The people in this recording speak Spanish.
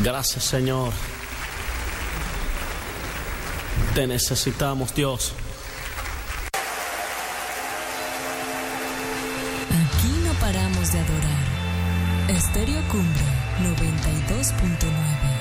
Gracias, Señor. Te necesitamos, Dios. Aquí no paramos de adorar. Estéreo Cumbre 92.9.